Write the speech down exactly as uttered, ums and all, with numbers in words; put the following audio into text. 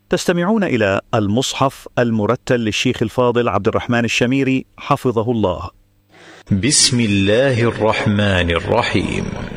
تستمعون إلى المصحف المرتل للشيخ الفاضل عبد الرحمن الشميري حفظه الله. بسم الله الرحمن الرحيم.